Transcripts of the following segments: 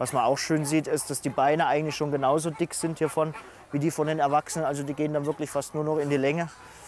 Was man auch schön sieht, ist, dass die Beine eigentlich schon genauso dick sind hiervon wie die von den Erwachsenen. Also die gehen dann wirklich fast nur noch in die Länge.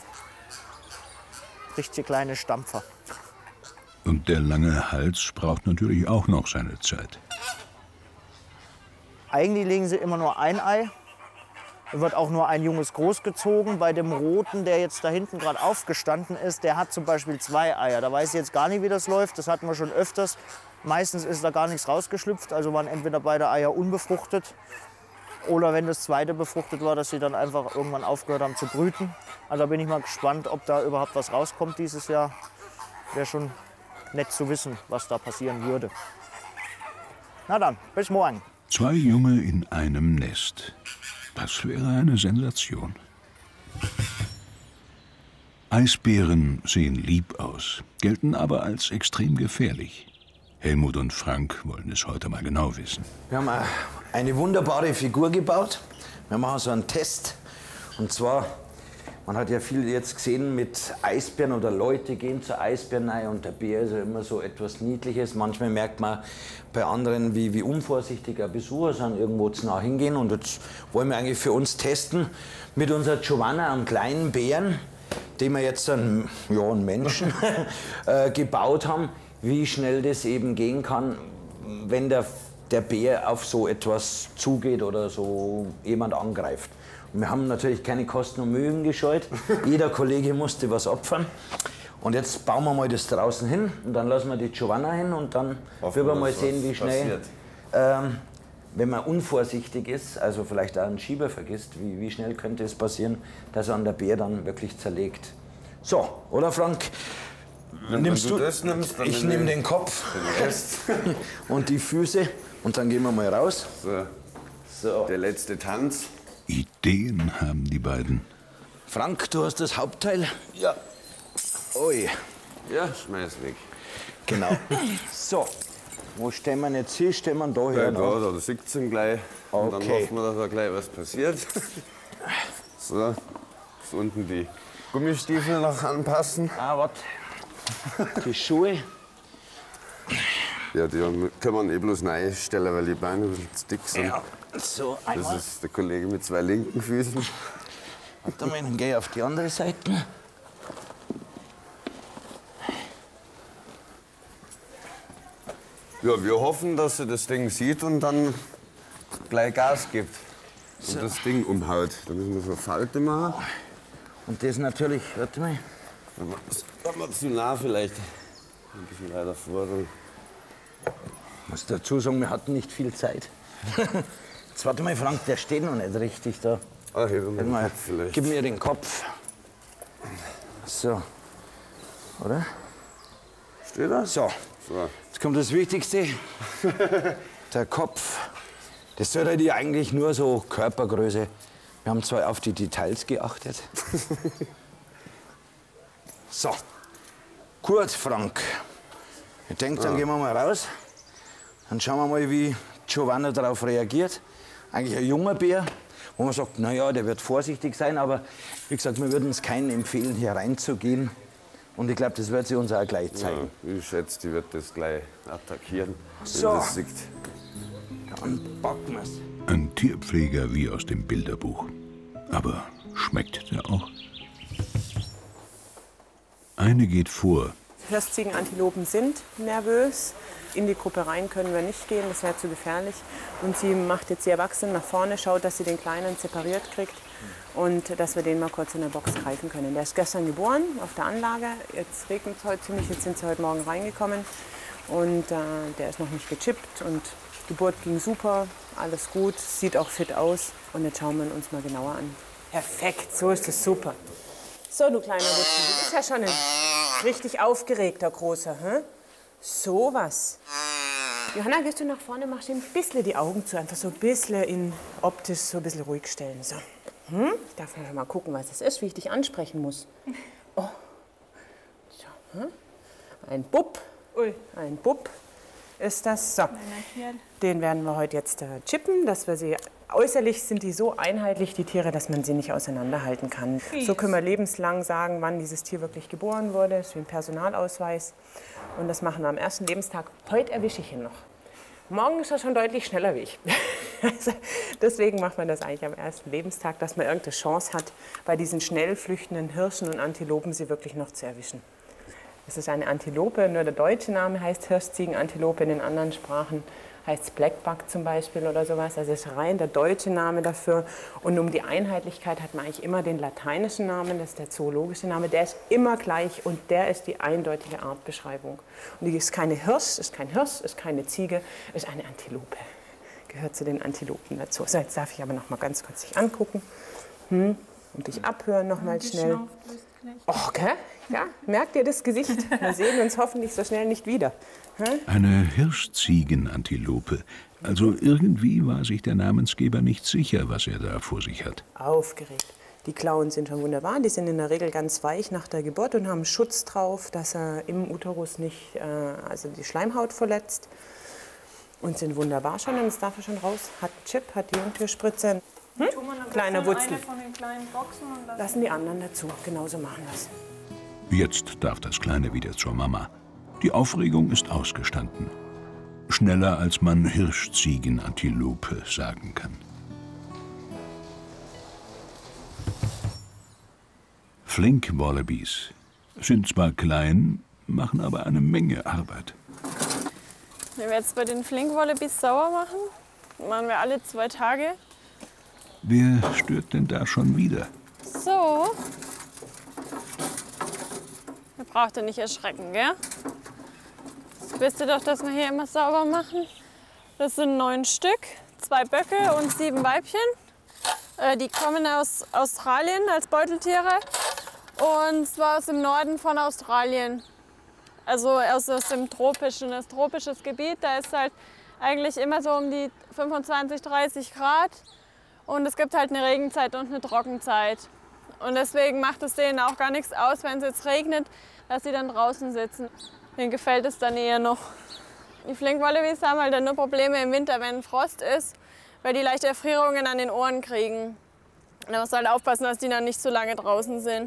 Richtige kleine Stampfer. Und der lange Hals braucht natürlich auch noch seine Zeit. Eigentlich legen sie immer nur ein Ei. Da wird auch nur ein Junges großgezogen. Bei dem Roten, der jetzt da hinten gerade aufgestanden ist, der hat zum Beispiel 2 Eier. Da weiß ich jetzt gar nicht, wie das läuft. Das hatten wir schon öfters. Meistens ist da gar nichts rausgeschlüpft. Also waren entweder beide Eier unbefruchtet oder wenn das zweite befruchtet war, dass sie dann einfach irgendwann aufgehört haben zu brüten. Also da bin ich mal gespannt, ob da überhaupt was rauskommt dieses Jahr. Wäre schon nett zu wissen, was da passieren würde. Na dann, bis morgen. 2 Junge in einem Nest. Das wäre eine Sensation. Eisbären sehen lieb aus, gelten aber als extrem gefährlich. Helmut und Frank wollen es heute mal genau wissen. Wir haben eine wunderbare Figur gebaut. Wir machen so einen Test. Und zwar, man hat ja viel jetzt gesehen mit Eisbären oder Leute gehen zu Eisbären rein und der Bär ist ja immer so etwas Niedliches. Manchmal merkt man bei anderen, wie unvorsichtig ein Besucher sind, irgendwo zu nah hingehen. Und jetzt wollen wir eigentlich für uns testen mit unserer Giovanna, einem kleinen Bären, den wir jetzt einen Menschen gebaut haben, wie schnell das eben gehen kann, wenn der Bär auf so etwas zugeht oder so jemand angreift. Und wir haben natürlich keine Kosten und Mühen gescheut. Jeder Kollege musste was opfern. Und jetzt bauen wir mal das draußen hin und dann lassen wir die Giovanna hin und dann werden wir mal sehen, wie schnell, wenn man unvorsichtig ist, also vielleicht auch einen Schieber vergisst, wie schnell könnte es passieren, dass er an der Bär dann wirklich zerlegt. So, oder Frank? Nimmst du das? Ich nehme den Kopf und die Füße und dann gehen wir mal raus. So. Der letzte Tanz. Ideen haben die beiden. Frank, du hast das Hauptteil. Ja. Ui. Ja, schmeiß weg. Genau. So. Wo stellen wir ihn jetzt hin? Stellen wir ihn da her? Da sitzt ihn gleich. Und dann hoffen wir, dass da gleich was passiert. So. Jetzt unten die Gummistiefel noch anpassen. Ah, warte. Die Schuhe. Ja, die kann man eh bloß reinstellen, weil die Beine ein bisschen zu dick sind. Ja. So, einmal. Das ist der Kollege mit 2 linken Füßen. Warte mal, dann gehe ich auf die andere Seite. Ja, wir hoffen, dass er das Ding sieht und dann gleich Gas gibt. Und das Ding umhaut. Da müssen wir so eine Falte machen. Und das natürlich, warte mal. Das kann man zu nah vielleicht. Ein bisschen weiter vor. Ich muss dazu sagen, wir hatten nicht viel Zeit. Jetzt warte mal, Frank, der steht noch nicht richtig da. Ach, mal, vielleicht. Gib mir den Kopf. So. Oder? Steht er? So. Jetzt kommt das Wichtigste. Der Kopf. Das sollte ja eigentlich nur so Körpergröße. Wir haben zwar auf die Details geachtet. So. Gut, Frank. Ich denke, dann gehen wir mal raus. Dann schauen wir mal, wie Giovanna darauf reagiert. Eigentlich ein junger Bär, wo man sagt, naja, der wird vorsichtig sein. Aber wie gesagt, wir würden es keinen empfehlen, hier reinzugehen. Und ich glaube, das wird sie uns auch gleich zeigen. Ja, ich schätze, die wird das gleich attackieren, so. wenn das sieht. Dann packen wir's. Ein Tierpfleger wie aus dem Bilderbuch. Aber schmeckt der auch? Eine geht vor. Hirschziegen, Antilopen sind nervös. In die Gruppe rein können wir nicht gehen, das wäre zu gefährlich. Und sie macht jetzt die Erwachsenen nach vorne, schaut, dass sie den Kleinen separiert kriegt und dass wir den mal kurz in der Box greifen können. Der ist gestern geboren auf der Anlage. Jetzt regnet es heute ziemlich, jetzt sind sie heute Morgen reingekommen. Und der ist noch nicht gechippt und die Geburt ging super, alles gut, sieht auch fit aus. Und jetzt schauen wir ihn uns mal genauer an. Perfekt, so ist es super. So, du kleiner Wutzi, du bist ja schon ein richtig aufgeregter Großer, hä? So was. Johanna, gehst du nach vorne, machst ihm ein bisschen die Augen zu, einfach so ein bisschen in optisch so ein bisschen ruhig stellen. So. Ich darf mal gucken, was das ist, wie ich dich ansprechen muss. Oh. So, ein Bub. Ui. Ein Bub ist das. So. Den werden wir heute jetzt chippen, dass wir sie. Äußerlich sind die so einheitlich, die Tiere, dass man sie nicht auseinanderhalten kann. So können wir lebenslang sagen, wann dieses Tier wirklich geboren wurde. Das ist wie ein Personalausweis. Und das machen wir am ersten Lebenstag. Heute erwische ich ihn noch. Morgen ist er schon deutlich schneller wie ich. Also deswegen macht man das eigentlich am ersten Lebenstag, dass man irgendeine Chance hat, bei diesen schnell flüchtenden Hirschen und Antilopen sie wirklich noch zu erwischen. Es ist eine Antilope, nur der deutsche Name heißt Hirschziegenantilope, in den anderen Sprachen heißt es Blackbuck zum Beispiel oder sowas. Also es ist rein der deutsche Name dafür. Und um die Einheitlichkeit hat man eigentlich immer den lateinischen Namen, das ist der zoologische Name. Der ist immer gleich und der ist die eindeutige Artbeschreibung. Und die ist keine Hirsch, ist kein Hirsch, ist keine Ziege, ist eine Antilope. Gehört zu den Antilopen dazu. So, jetzt darf ich aber noch mal ganz kurz dich angucken und dich abhören noch mal schnell. Okay, ja, merkt ihr das Gesicht? Wir sehen uns hoffentlich so schnell nicht wieder. Eine Hirschziegenantilope. Also irgendwie war sich der Namensgeber nicht sicher, was er da vor sich hat. Aufgeregt. Die Klauen sind schon wunderbar. Die sind in der Regel ganz weich nach der Geburt und haben Schutz drauf, dass er im Uterus nicht also die Schleimhaut verletzt. Und sind wunderbar schon. Und jetzt darf er schon raus. Hat einen Chip, hat die Jungtierspritze. Kleiner Wutzel. Lassen die anderen dazu. Genauso machen wir es. Jetzt darf das Kleine wieder zur Mama. Die Aufregung ist ausgestanden. Schneller als man Hirschziegenantilope sagen kann. Flink-Wallabies sind zwar klein, machen aber eine Menge Arbeit. Wenn wir jetzt bei den Flink-Wallabies sauer machen wir alle 2 Tage. Wer stört denn da schon wieder? So. Ihr braucht ihr nicht erschrecken, gell? Jetzt wisst ihr doch, dass wir hier immer sauber machen. Das sind 9 Stück, 2 Böcke und 7 Weibchen. Die kommen aus Australien als Beuteltiere und zwar aus dem Norden von Australien. Also aus dem tropischen. Das tropisches Gebiet, da ist halt eigentlich immer so um die 25, 30 Grad. Und es gibt halt eine Regenzeit und eine Trockenzeit. Und deswegen macht es denen auch gar nichts aus, wenn es jetzt regnet, dass sie dann draußen sitzen. Denen gefällt es dann eher noch. Die Flink-Wallabies haben halt dann nur Probleme im Winter, wenn Frost ist, weil die leicht Erfrierungen an den Ohren kriegen. Und da muss man halt aufpassen, dass die dann nicht zu lange draußen sind.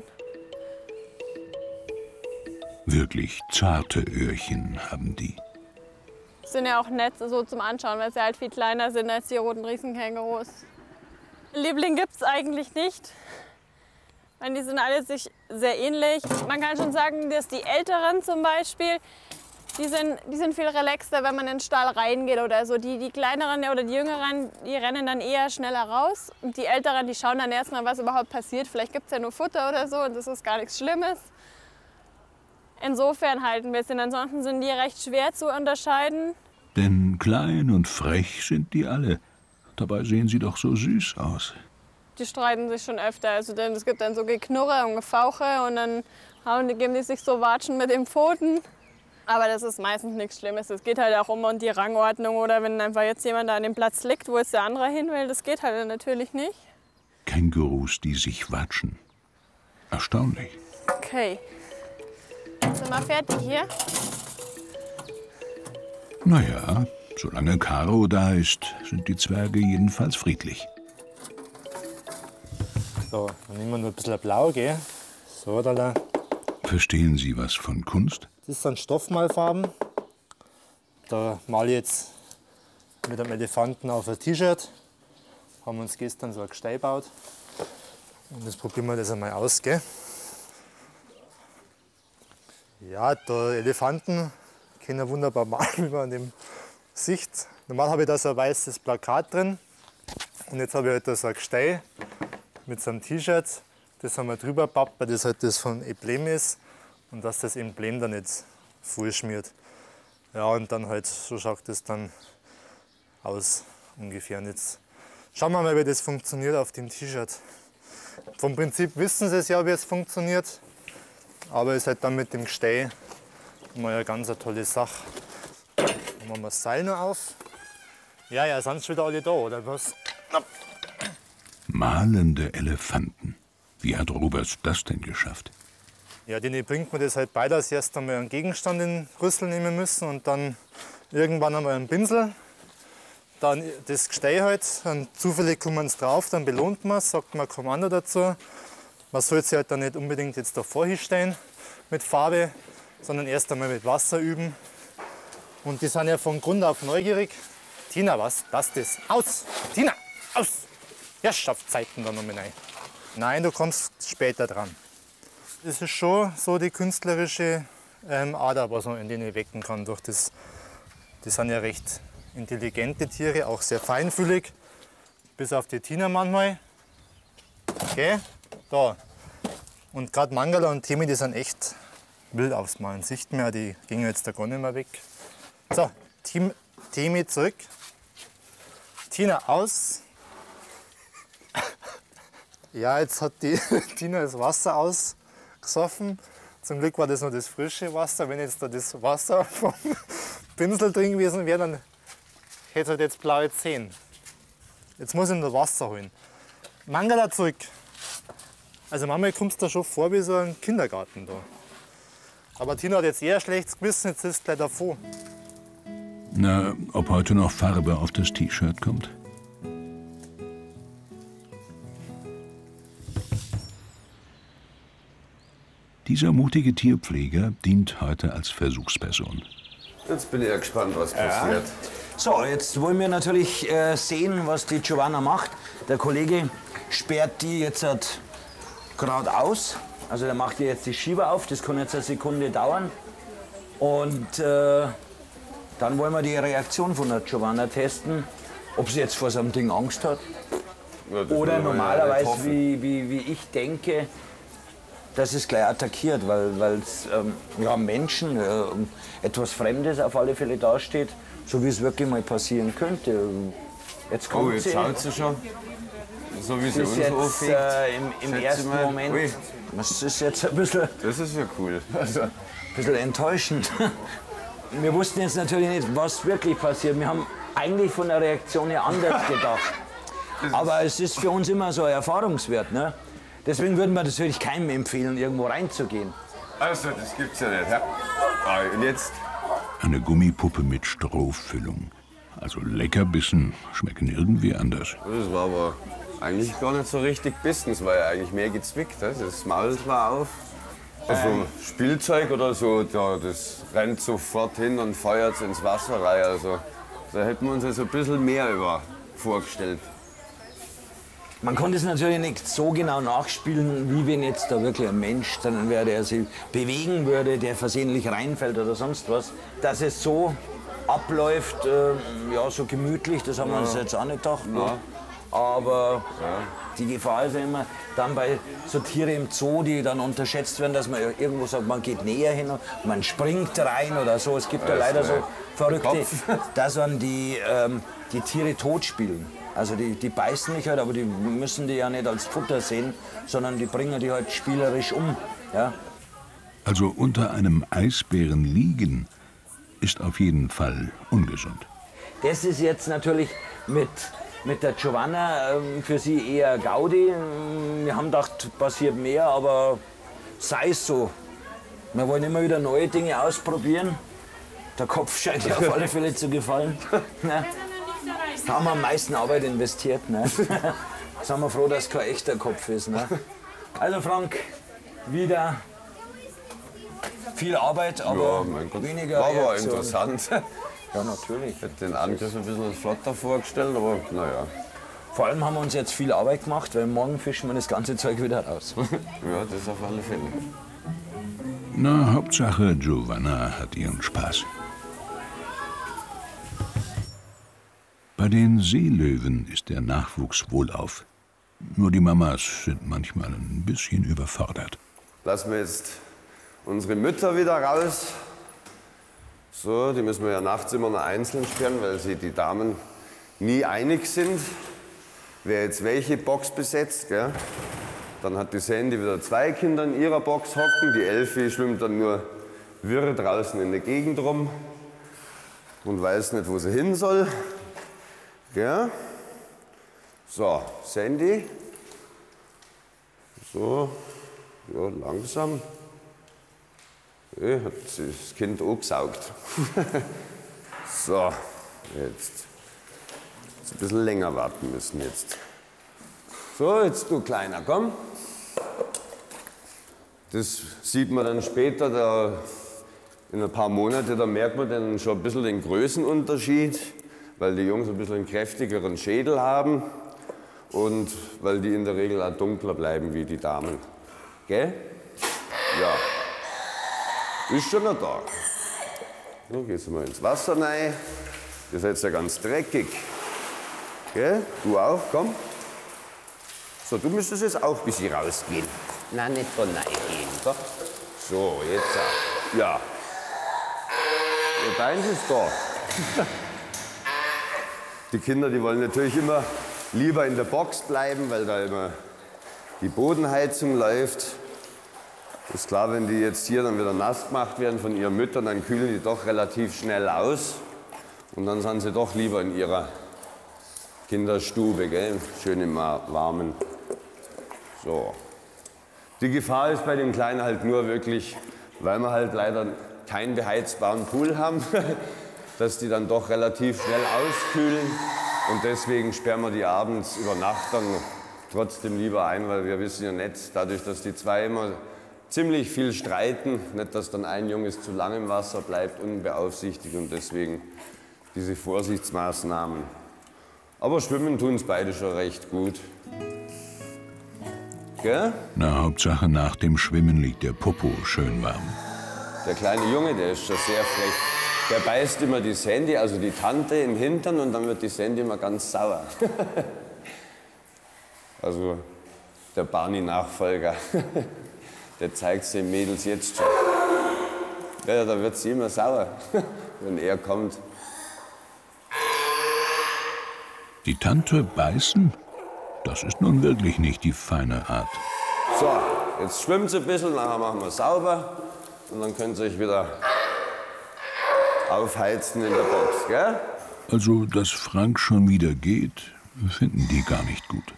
Wirklich zarte Öhrchen haben die. Sind ja auch nett so zum Anschauen, weil sie halt viel kleiner sind als die roten Riesenkängurus. Liebling gibt es eigentlich nicht. Die sind alle sich sehr ähnlich. Man kann schon sagen, dass die Älteren zum Beispiel, die sind viel relaxter, wenn man in den Stall reingeht oder so. Die Kleineren oder die Jüngeren, die rennen dann eher schneller raus. Und die Älteren, die schauen dann erstmal, was überhaupt passiert. Vielleicht gibt es ja nur Futter oder so und das ist gar nichts Schlimmes. Insofern halt ein bisschen. Ansonsten sind die recht schwer zu unterscheiden. Denn klein und frech sind die alle. Dabei sehen sie doch so süß aus. Die streiten sich schon öfter. Also es gibt dann so Geknurre und Gefauche und dann geben die sich so Watschen mit den Pfoten. Aber das ist meistens nichts Schlimmes. Es geht halt auch um die Rangordnung oder wenn einfach jetzt jemand da an dem Platz liegt, wo jetzt der andere hin will, das geht halt natürlich nicht. Kängurus, die sich watschen. Erstaunlich. Okay. Sind wir fertig hier? Naja, solange Caro da ist, sind die Zwerge jedenfalls friedlich. So, dann nehmen wir nur ein bisschen blau, gell? So, da. Verstehen Sie was von Kunst? Das sind Stoffmalfarben. Da male ich jetzt mit einem Elefanten auf ein T-Shirt. Haben uns gestern so ein Gestei gebaut. Und jetzt probieren wir das einmal aus, gell? Ja, der Elefanten können wunderbar malen, wie man an dem sieht. Normal habe ich da so ein weißes Plakat drin. Und jetzt habe ich halt da so ein Gestei mit so einem T-Shirt. Das haben wir drüber gepappt, weil das halt das von Emblem ist. Und dass das Emblem dann nicht voll schmiert. Ja, und dann halt, so schaut das dann aus ungefähr. Und jetzt schauen wir mal, wie das funktioniert auf dem T-Shirt. Vom Prinzip wissen sie es ja, wie es funktioniert. Aber es ist halt dann mit dem Gestei mal eine ganz tolle Sache. Dann machen wir das Seil noch auf. Ja, sind schon wieder alle da, oder was? Malende Elefanten. Wie hat Robert das denn geschafft? Ja, denen bringt man das halt bei, dass sie erst einmal einen Gegenstand in den Rüssel nehmen müssen und dann irgendwann einmal einen Pinsel. Dann das Gestei halt, dann zufällig kommen sie drauf, dann belohnt man es, sagt man ein Kommando dazu. Man soll sich halt dann nicht unbedingt jetzt davor hinstellen mit Farbe, sondern erst einmal mit Wasser üben. Und die sind ja von Grund auf neugierig. Tina, was? Lass das. Aus! Tina, aus! Herrschaftszeiten da nochmal rein. Nein, du kommst später dran. Das ist schon so die künstlerische Ader, was man in denen wecken kann. Durch das, die sind ja recht intelligente Tiere, auch sehr feinfühlig. Bis auf die Tina manchmal. Okay, da. Und gerade Mangala und Temi, die sind echt wild aufs Malen. Sieht man ja, die gehen jetzt da gar nicht mehr weg. So, Temi zurück. Tina aus. Ja, jetzt hat die Tina das Wasser ausgesoffen. Zum Glück war das noch das frische Wasser. Wenn jetzt da das Wasser vom Pinsel drin gewesen wäre, dann hätte es jetzt blaue Zähne. Jetzt muss ich noch Wasser holen. Mangala zurück. Also manchmal kommst du da schon vor wie so ein Kindergarten da. Aber Tina hat jetzt eher schlechtes Gewissen, jetzt ist es gleich davor. Na, ob heute noch Farbe auf das T-Shirt kommt? Dieser mutige Tierpfleger dient heute als Versuchsperson. Jetzt bin ich ja gespannt, was passiert. So, jetzt wollen wir natürlich sehen, was die Giovanna macht. Der Kollege sperrt die jetzt geradeaus. Also der macht ihr jetzt die Schieber auf. Das kann jetzt eine Sekunde dauern. Und dann wollen wir die Reaktion von der Giovanna testen. Ob sie jetzt vor so einem Ding Angst hat. Ja, Oder normalerweise, wie ich denke, dass es gleich attackiert, weil es ja, Menschen, etwas Fremdes auf alle Fälle dasteht, so wie es wirklich mal passieren könnte. Jetzt kommt jetzt schaut sie schon. So wie sie ist uns jetzt anfängt. im ersten mal. Moment, Ui. das ist jetzt ein bisschen, Das ist ja cool. enttäuschend. Wir wussten jetzt natürlich nicht, was wirklich passiert. Wir haben eigentlich von der Reaktion her anders gedacht. Aber es ist für uns immer so ein Erfahrungswert. Ne? Deswegen würden wir das wirklich keinem empfehlen, irgendwo reinzugehen. Also, das gibt's ja nicht. Ja? Und jetzt? Eine Gummipuppe mit Strohfüllung. Also Leckerbissen schmecken irgendwie anders. Das war aber eigentlich gar nicht so richtig bissen. Es war ja eigentlich mehr gezwickt. Das Maul war auf. Also Spielzeug oder so, das rennt sofort hin und feuert ins Wasser rein. Also, da hätten wir uns jetzt ein bisschen mehr über vorgestellt. Man konnte es natürlich nicht so genau nachspielen, wie wenn jetzt da wirklich ein Mensch dann wäre, der sich bewegen würde, der versehentlich reinfällt oder sonst was. Dass es so abläuft, ja, so gemütlich, das haben wir uns jetzt auch nicht gedacht. Ne? Aber die Gefahr ist ja immer dann bei so Tiere im Zoo, die dann unterschätzt werden, dass man irgendwo sagt, man geht näher hin, man springt rein oder so. Es gibt ja leider so Verrückte, dass dann die Tiere tot spielen. Also die beißen nicht halt, aber die müssen die ja nicht als Futter sehen, sondern die bringen die halt spielerisch um. Ja? Also unter einem Eisbären liegen ist auf jeden Fall ungesund. Das ist jetzt natürlich mit der Giovanna für sie eher Gaudi. Wir haben gedacht, passiert mehr, aber sei es so. Wir wollen immer wieder neue Dinge ausprobieren. Der Kopf scheint ihr auf alle Fälle zu gefallen. Da haben wir am meisten Arbeit investiert. Ne? Sind wir froh, dass es kein echter Kopf ist. Ne? Also Frank, wieder viel Arbeit, aber mein Gott. weniger War aber Reaktion. interessant. Ja, natürlich. Ich hätte den Angriff ein bisschen flotter vorgestellt, aber naja. Vor allem haben wir uns jetzt viel Arbeit gemacht, weil morgen fischen wir das ganze Zeug wieder raus. Ja, das auf alle Fälle. Na, Hauptsache Giovanna hat ihren Spaß. Bei den Seelöwen ist der Nachwuchs wohlauf. Nur die Mamas sind manchmal ein bisschen überfordert. Lassen wir jetzt unsere Mütter wieder raus. So, die müssen wir ja nachts immer noch einzeln sperren, weil sie die Damen nie einig sind, wer jetzt welche Box besetzt. Gell? Dann hat die Sandy wieder 2 Kinder in ihrer Box hocken. Die Elfi schwimmt dann nur wirr draußen in der Gegend rum und weiß nicht, wo sie hin soll. Gell? So, Sandy. So, ja, langsam. Hat das Kind angesaugt. So, jetzt ein bisschen länger warten müssen jetzt. So, jetzt du Kleiner, komm. Das sieht man dann später, da in ein paar Monaten, da merkt man dann schon ein bisschen den Größenunterschied. weil die Jungs ein bisschen einen kräftigeren Schädel haben und weil die in der Regel auch dunkler bleiben wie die Damen. Gell? Ja. Ist schon noch da. So, gehst du mal ins Wasser rein. Ihr seid ja ganz dreckig. Gell? Du auch, komm. So, du müsstest jetzt auch ein bisschen rausgehen. Nein, nicht von rein gehen. So, so jetzt auch. Ja. Deins ist da. Die Kinder, die wollen natürlich immer lieber in der Box bleiben, weil da immer die Bodenheizung läuft. Ist klar, wenn die jetzt hier dann wieder nass gemacht werden von ihren Müttern, dann kühlen die doch relativ schnell aus. Und dann sind sie doch lieber in ihrer Kinderstube, gell? Schön im Warmen. So. Die Gefahr ist bei den Kleinen halt nur wirklich, weil wir halt leider keinen beheizbaren Pool haben, dass die dann doch relativ schnell auskühlen. Und deswegen sperren wir die abends über Nacht dann trotzdem lieber ein, weil wir wissen ja nicht, dadurch, dass die zwei immer ziemlich viel streiten, nicht, dass dann ein Junges zu lange im Wasser bleibt, unbeaufsichtigt und deswegen diese Vorsichtsmaßnahmen. Aber schwimmen tun es beide schon recht gut. Gell? Na, Hauptsache nach dem Schwimmen liegt der Popo schön warm. Der kleine Junge, der ist schon sehr frech. Der beißt immer die Sandy, also die Tante, im Hintern und dann wird die Sandy immer ganz sauer. Also der Barney-Nachfolger, der zeigt es den Mädels jetzt schon. Ja, da wird sie immer sauer, wenn er kommt. Die Tante beißen? Das ist nun wirklich nicht die feine Art. So, jetzt schwimmt sie ein bisschen, nachher machen wir sauber und dann könnt ihr euch wieder aufheizen in der Box, gell? Also, dass Frank schon wieder geht, finden die gar nicht gut.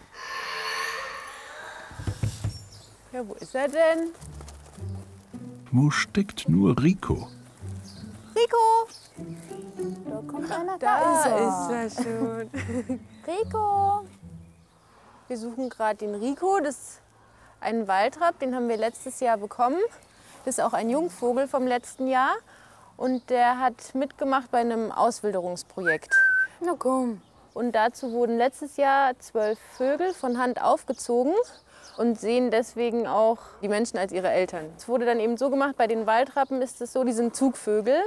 Ja, wo ist er denn? Wo steckt nur Rico? Rico! Da kommt einer. Da ist ist er schon. Rico! Wir suchen gerade den Rico. Das ist ein Waldrapp, den haben wir letztes Jahr bekommen. Das ist auch ein Jungvogel vom letzten Jahr. Und der hat mitgemacht bei einem Auswilderungsprojekt. Na komm. Und dazu wurden letztes Jahr 12 Vögel von Hand aufgezogen und sehen deswegen auch die Menschen als ihre Eltern. Es wurde dann eben so gemacht, bei den Waldrappen ist es so, die sind Zugvögel,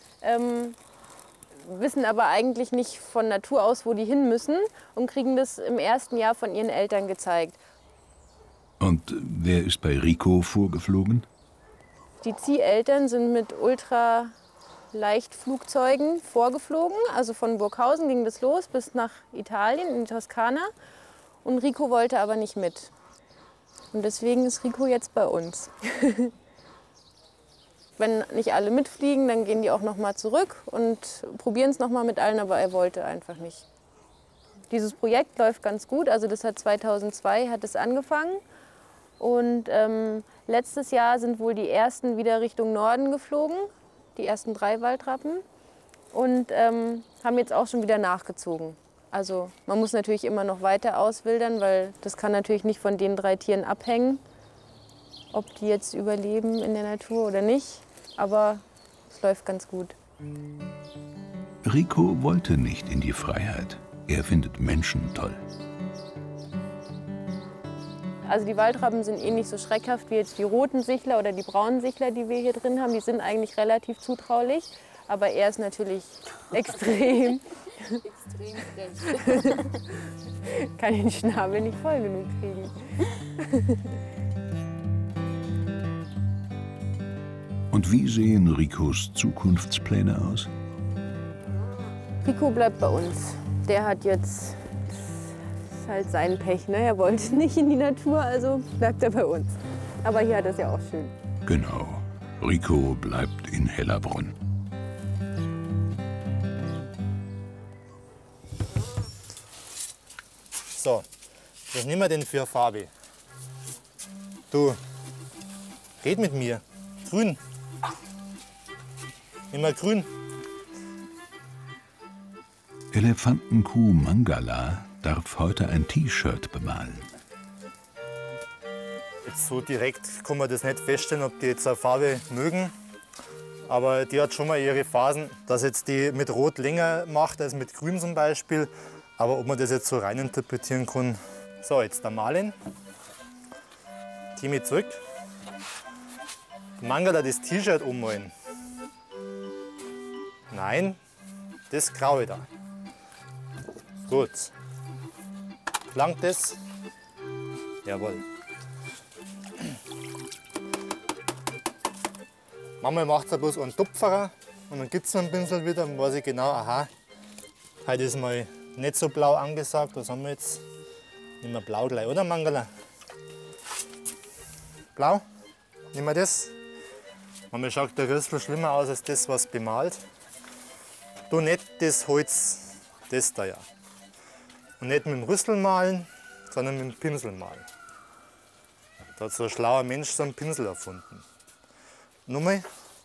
wissen aber eigentlich nicht von Natur aus, wo die hin müssen und kriegen das im ersten Jahr von ihren Eltern gezeigt. Und wer ist bei Rico vorgeflogen? Die Zieheltern sind mit Ultraleichtflugzeugen vorgeflogen. Also von Burghausen ging das los bis nach Italien, in die Toskana. Und Rico wollte aber nicht mit. Und deswegen ist Rico jetzt bei uns. Wenn nicht alle mitfliegen, dann gehen die auch noch mal zurück und probieren es noch mal mit allen, aber er wollte einfach nicht. Dieses Projekt läuft ganz gut. Also das hat 2002 hat es angefangen. Und letztes Jahr sind wohl die ersten wieder Richtung Norden geflogen, die ersten 3 Waldrappen, und haben jetzt auch schon wieder nachgezogen. Also man muss natürlich immer noch weiter auswildern, weil das kann natürlich nicht von den 3 Tieren abhängen, ob die jetzt überleben in der Natur oder nicht. Aber es läuft ganz gut. Rico wollte nicht in die Freiheit. Er findet Menschen toll. Also die Waldrappen sind ähnlich so schreckhaft wie jetzt die roten Sichler oder die braunen Sichler, die wir hier drin haben. Die sind eigentlich relativ zutraulich, aber er ist natürlich extrem. Extrem frech. Kann den Schnabel nicht voll genug kriegen. Und wie sehen Ricos Zukunftspläne aus? Rico bleibt bei uns. Der hat jetzt, das ist halt sein Pech, ne? Er wollte nicht in die Natur, also bleibt er bei uns. Aber hier hat er es ja auch schön. Genau, Rico bleibt in Hellerbrunn. So, was nehmen wir denn für eine Farbe? Du, red mit mir. Grün. Immer grün. Elefantenkuh Mangala darf heute ein T-Shirt bemalen. Jetzt so direkt kann man das nicht feststellen, ob die jetzt eine Farbe mögen. Aber die hat schon mal ihre Phasen, dass jetzt die mit Rot länger macht als mit Grün zum Beispiel. Aber ob man das jetzt so rein interpretieren kann. So, jetzt der Malen. Timmy zurück. Mangala das T-Shirt ummalen. Nein, das Graue da. Gut. Langt das? Jawohl. Manchmal macht es bloß einen Tupferer und dann gibt es einen Pinsel wieder und weiß ich genau, aha, heute ist mal nicht so blau angesagt. Was haben wir jetzt? Nehmen wir blau gleich, oder Mangala? Blau? Nehmen wir das? Manchmal schaut der Rüssel schlimmer aus als das, was bemalt. Du nicht das Holz, das da ja. Und nicht mit dem Rüssel malen, sondern mit dem Pinsel malen. Da hat so ein schlauer Mensch so einen Pinsel erfunden. Nochmal.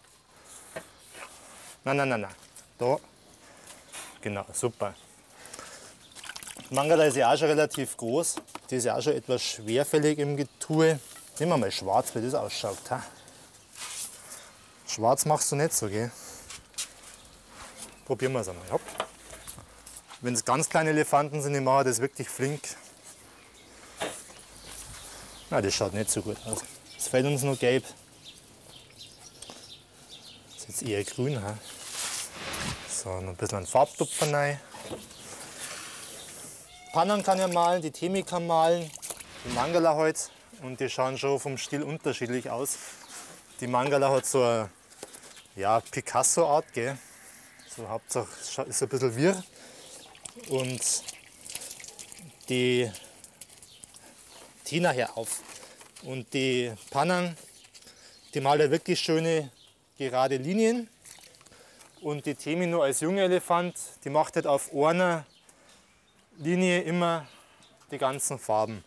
Nein. Da. Genau, super. Mangala ist ja auch schon relativ groß. Die ist ja auch schon etwas schwerfällig im Getue. Nehmen wir mal schwarz, wie das ausschaut. Ha? Schwarz machst du nicht so, gell? Probieren wir es einmal. Hopp. Wenn es ganz kleine Elefanten sind, die machen das wirklich flink. Na, das schaut nicht so gut aus. Es fehlt uns noch gelb. Das ist jetzt eher grün. Ha? So, noch ein bisschen einen Farbtupfer rein. Pannen kann ja malen, die Temi kann malen, die Mangala heute. Und die schauen schon vom Stil unterschiedlich aus. Die Mangala hat so eine Picasso-Art, gell? So Hauptsache ist ein bisschen wirr. Und die Tina hör auf. Und die Panang, die malt ja wirklich schöne gerade Linien. Und die Temi nur als junger Elefant, die macht halt auf einer Linie immer die ganzen Farben.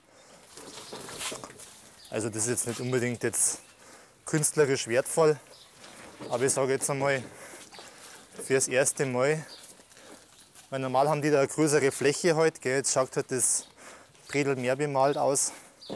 Also das ist jetzt nicht unbedingt jetzt künstlerisch wertvoll, aber ich sage jetzt einmal für das erste Mal, weil normal haben die da eine größere Fläche heute, gell? Jetzt schaut halt das Bredel mehr bemalt aus.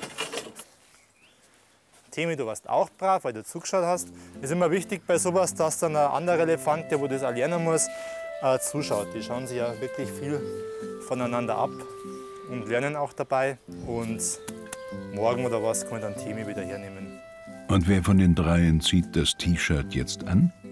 Temi, du warst auch brav, weil du zugeschaut hast. Es ist immer wichtig bei sowas, dass dann ein anderer Elefant, der wo das auch lernen muss, zuschaut. Die schauen sich ja wirklich viel voneinander ab und lernen auch dabei. Und morgen oder was kann ich dann Temi wieder hernehmen. Und wer von den dreien zieht das T-Shirt jetzt an?